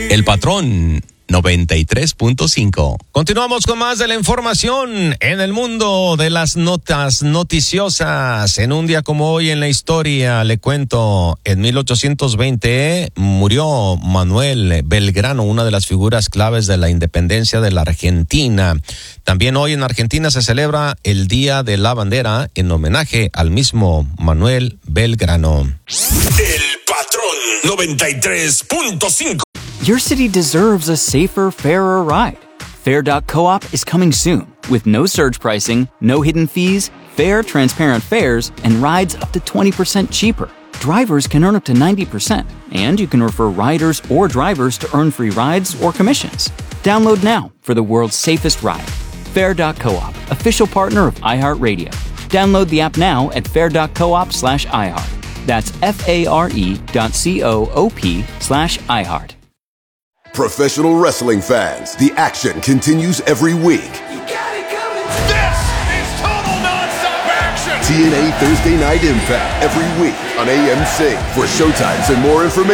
El Patrón 93.5. Continuamos con más de la información en el mundo de las notas noticiosas. En un día como hoy en la historia, le cuento, en 1820 murió Manuel Belgrano, una de las figuras claves de la independencia de la Argentina. También hoy en Argentina se celebra el Día de la Bandera en homenaje al mismo Manuel Belgrano. El Patrón 93.5. Your city deserves a safer, fairer ride. Fair.coop is coming soon with no surge pricing, no hidden fees, fair, transparent fares, and rides up to 20% cheaper. Drivers can earn up to 90%, and you can refer riders or drivers to earn free rides or commissions. Download now for the world's safest ride. Fair.coop, official partner of iHeartRadio. Download the app now at fair.coop/iHeart. That's FARE.coop/iHeart. Professional wrestling fans, the action continues every week. You got it coming. This is total nonstop action. TNA Thursday Night Impact every week on AMC. For showtimes and more information,